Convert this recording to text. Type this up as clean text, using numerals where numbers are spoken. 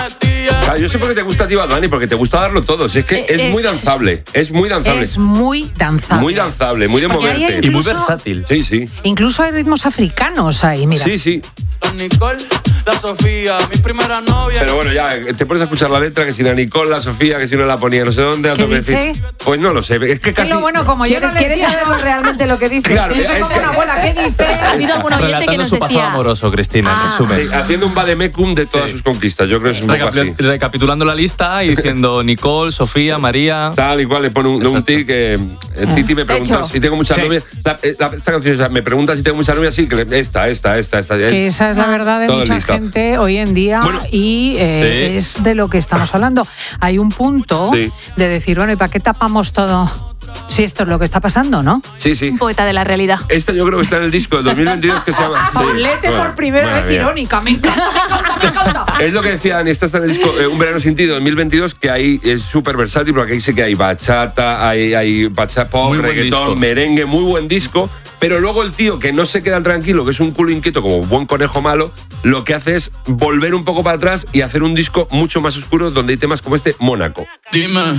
Claro, yo sé por qué te gusta a ti Bad Bunny, porque te gusta darlo todo. Si es que es muy danzable. Es muy danzable. Es muy danzable. Muy danzable, muy de moverte. Y muy versátil. Sí, sí. Incluso hay ritmos africanos ahí, mira. Sí, sí. La Nicole, la Sofía, mi primera novia. Pero bueno, ya te pones a escuchar la letra, que si la Nicole, la Sofía, que si no la ponía no sé dónde. ¿Qué dice? Pues no lo sé. Es que casi... Es lo bueno, como yo no ¿Quieres le saber realmente lo que dice? Claro, Dice es como que... una abuela, ¿qué dice? Ha habido algún oyente que Relatando nos su pasado decía... amoroso, Cristina, en resumen. Sí, haciendo un vademecum de todas sus conquistas. Yo creo que es un poco así. Recapitulando la lista y diciendo Nicole, Sofía, María. Tal y cual, le pone un tic. Titi me pregunta Hecho. si tengo muchas Sí. novias. Esta canción, o sea, me pregunta si tengo muchas novias. Sí, que esta. Que esa es la verdad de Todo mucha listo. gente hoy en día Bueno, y es de lo que estamos hablando. Hay un punto Sí. de decir, bueno, ¿y para qué tapamos todo? Si esto es lo que está pasando, ¿no? Sí, sí. Un poeta de la realidad. Esta yo creo que está en el disco del 2022 que se llama... sí. Paulete Bueno, por primera madre vez mía. irónica, me encanta. Es lo que decía Dani, esta está en el disco Un verano sin ti de 2022, que ahí es súper versátil, porque ahí sí que hay bachata, hay bachata pop, Muy buen reggaetón, disco. merengue, muy buen disco. Pero luego el tío, que no se queda tranquilo, que es un culo inquieto como buen conejo malo, lo que hace es volver un poco para atrás y hacer un disco mucho más oscuro donde hay temas como este, Mónaco. Dime,